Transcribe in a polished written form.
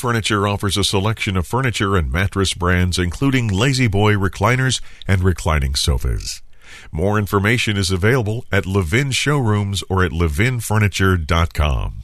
Furniture offers a selection of furniture and mattress brands, including Lazy Boy recliners and reclining sofas. More information is available at Levin Showrooms or at levinfurniture.com.